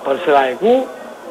Πανσεραϊκού.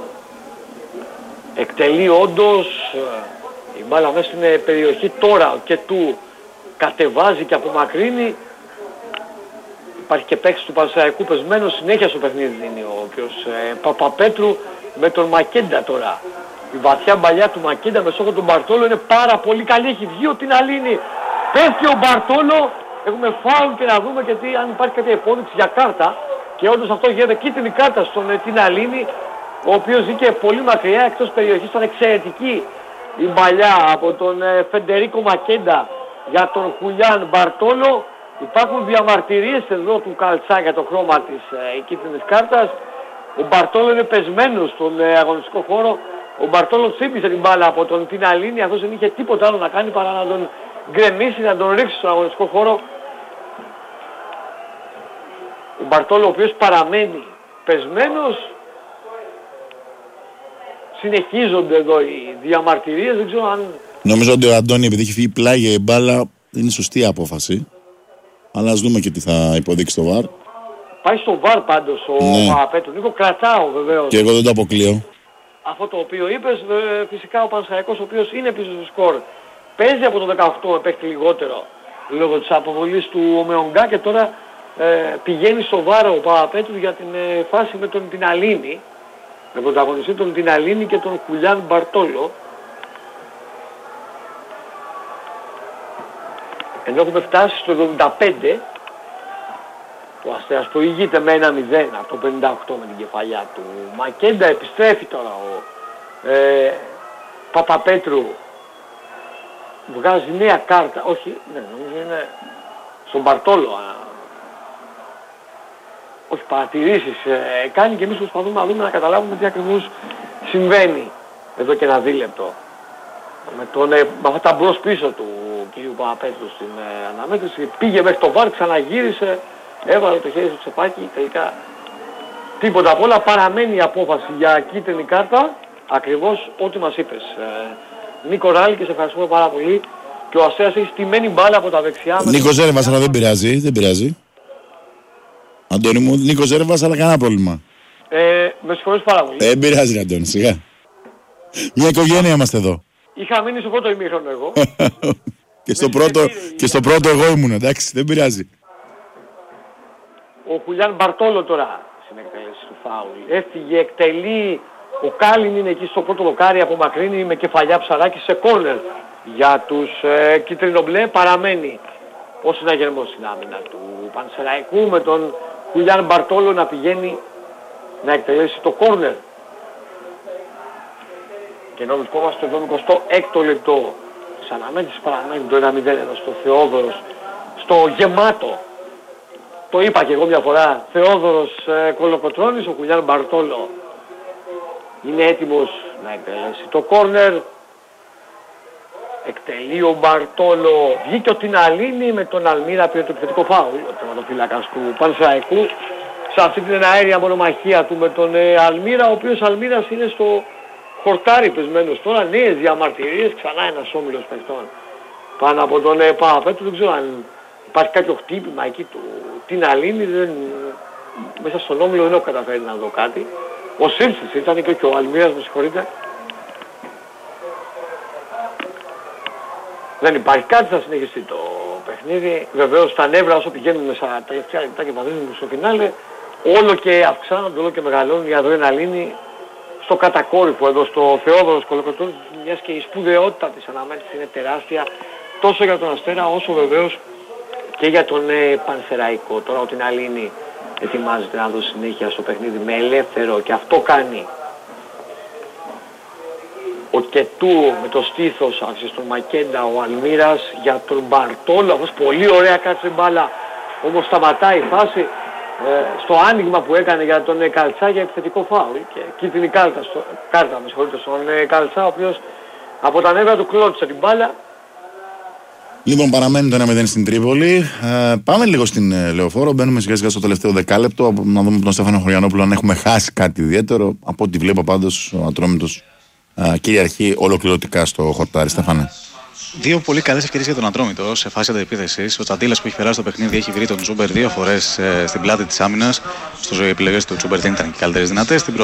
Εκτελεί όντως η μπάλα μέσα στην περιοχή τώρα και του κατεβάζει και απομακρύνει. Υπάρχει και παίκτης του Πανσεραϊκού πεσμένος, συνέχεια στο παιχνίδι δίνει ο οποίος Παπαπέτρου με τον Μακέντα τώρα. Η βαθιά μπαλιά του Μακέντα με στόχο τον Μπαρτόλο είναι πάρα πολύ καλή, έχει βγει ο Τιναλίνη. Πέφτει ο Μπαρτόλο, έχουμε φάουλ και να δούμε γιατί αν υπάρχει κάποια υπόδειξη για κάρτα. Και όντως αυτό γίνεται, κίτρινη κάρτα στον Τιναλίνη, ο οποίος βγήκε πολύ μακριά εκτός περιοχής, ήταν εξαιρετική η μπαλιά από τον Φεντερίκο Μακέντα για τον Χουλιάν Μπαρτόλο. Υπάρχουν διαμαρτυρίες εδώ του Καλτσά για το χρώμα της κίτρινης κάρτας. Ο Μπαρτόλο είναι πεσμένος στον αγωνιστικό χώρο. Ο Μπαρτόλο τσίπησε την μπάλα από τον Τιναλίνη, αυτός δεν είχε τίποτα άλλο να κάνει παρά να τον γκρεμίσει, να τον ρίξει στον αγωνιστικό χώρο. Ο Μπαρτόλο ο οποίος παραμένει πεσμένος. Συνεχίζονται εδώ οι διαμαρτυρίες, δεν ξέρω αν... Νομίζω ότι ο Αντώνη επειδή έχει φύγει πλάγια η μπάλα είναι σωστή απόφαση. Αλλά ας δούμε και τι θα υποδείξει το VAR. Πάει στο VAR πάντως ο Παπαπέτρου. Νίκο, κρατάω βεβαίως. Και εγώ δεν το αποκλείω. Αυτό το οποίο είπες, φυσικά ο Πανσεραϊκός ο οποίος είναι πίσω στο σκορ. Παίζει από το 18 με παίχτη λιγότερο λόγω της αποβολής του Ομεονγκά και τώρα πηγαίνει στο VAR ο Παπαπέτρου για την φάση με τον Τιναλίνη. Με πρωταγωνιστή τον Τιναλίνη και τον Χουλιάν Μπαρτόλο. Ενώ έχουμε φτάσει στο 75, ο Αστέρας προηγείται με 1-0 από το 58 με την κεφαλιά του Μακέντα. Επιστρέφει τώρα ο Παπαπέτρου, βγάζει νέα κάρτα, όχι, ναι, νομίζω είναι στον Μπαρτόλο, όχι παρατηρήσεις κάνει και εμείς προσπαθούμε να δούμε, να καταλάβουμε τι ακριβώς συμβαίνει εδώ και ένα δίλεπτο. Με αυτά τα μπρος πίσω του κυρίου Παπαπέτρου στην αναμέτρηση, πήγε μέχρι το VAR, ξαναγύρισε, έβαλε το χέρι στο τσεπάκι, τελικά τίποτα απ' όλα, παραμένει η απόφαση για κίτρινη κάρτα, ακριβώς ό,τι μας είπες. Νίκο Ράλη, και σε ευχαριστούμε πάρα πολύ, και ο Αστέρας έχει στημένη μπάλα από τα δεξιά. Νίκο Ζέρβας, αλλά δεν πειράζει, δεν πειράζει. Αντώνη μου, Νίκο Ζέρβας, αλλά κανένα πρόβλημα. Με συγχωρείς πάρα πολύ. Δεν πειράζει, Αντώνη, σιγά. Μια οικογένεια είμαστε εδώ. Είχα μείνει στο πρώτο ημίχρονο εγώ. και στο πρώτο εγώ ήμουν, εντάξει, δεν πειράζει. Ο Χουλιάν Μπαρτόλο τώρα στην εκτέλεση του φάουλ. Έφυγε, εκτελεί, ο Κάλιν είναι εκεί στο πρώτο δοκάρι, απομακρύνει με κεφαλιά Ψαράκη σε κόρνερ για τους κίτρινο-μπλε. Παραμένει ο συναγερμός στην άμυνα του Πανσεραϊκού με τον Χουλιάν Μπαρτόλο να πηγαίνει να εκτελέσει το κόρνερ. Και ενώ βρισκόμαστε εδώ 26ο λεπτό της αναμέτρησης, παραμένει το 1-0 εδώ στο Θεόδωρος, στο γεμάτο. Το είπα και εγώ μια φορά, Θεόδωρος Κολοκοτρώνης, ο Χουλιάν Μπαρτόλο είναι έτοιμος να εκτελέσει το κόρνερ. Εκτελεί ο Μπαρτόλο, βγήκε ο Τιναλίνη με τον Αλμύρα, πήρε το επιθετικό φάουλ, ο τερματοφύλακας του Πανσεραϊκού, σε αυτή την αέρια μονομαχία του με τον Αλμύρα, ο οποίος Αλμύρας είναι στο χορτάρι πεσμένος τώρα, νέες διαμαρτυρίες, ξανά ένας όμιλος παιχτών πάνω από τον Παπαπέτρου. Δεν ξέρω αν υπάρχει κάποιο χτύπημα εκεί του Τιναλίνη, μέσα στον όμιλο δεν έχω καταφέρει να δω κάτι. Ο Σίλσης ήταν και ο Αλμύρας, με συγχωρείτε. Δεν υπάρχει κάτι, θα συνεχιστεί το παιχνίδι. Βεβαίως τα νεύρα όσο πηγαίνουν στα τελευταία λεπτά και βαθίζουν στο φινάλε, όλο και αυξάνονται, όλο και μεγαλώνουν η αδρεναλίνη στο κατακόρυφο εδώ στο Θεόδωρος Κολοκοτρώνης, μιας και η σπουδαιότητα της αναμέτρησης είναι τεράστια τόσο για τον Αστέρα όσο βεβαίως και για τον Πανσεραϊκό. Τώρα ο Τιναλίνη ετοιμάζεται να δώσει συνέχεια στο παιχνίδι με ελεύθερο και αυτό κάνει. Ο Κετού με το στήθος άρχισε στον Μακέντα, ο Αλμύρας για τον Μπαρτόλο, αυτός πολύ ωραία κάτσε μπάλα, όμως σταματάει η φάση στο άνοιγμα που έκανε για τον Καλτσά για επιθετικό φάουλ και κίτρινη κάρτα με συγχωρείτε στον Καλτσά, ο οποίος από τα νεύρα του κλώτησε την μπάλα. Λοιπόν, παραμένει το 1-0 στην Τρίπολη. Πάμε λίγο στην Λεωφόρο. Μπαίνουμε σιγά σιγά στο τελευταίο δεκάλεπτο. Να δούμε τον Στέφανο Χωριανόπουλο αν έχουμε χάσει κάτι ιδιαίτερο. Από ό,τι βλέπω πάντως ο Ατρόμητος κυριαρχεί ολοκληρωτικά στο χορτάρι. Στέφανε. Δύο πολύ καλές ευκαιρίες για τον Ατρόμητο σε φάση αντεπίθεσης. Ο Τσαντίλας που έχει περάσει το παιχνίδι έχει βρει τον Τσούμπερ δύο φορές στην πλάτη της άμυνας. Στο ζωή επιλογές του Τσούμπερ δεν ήταν και καλύτερες δυνατές.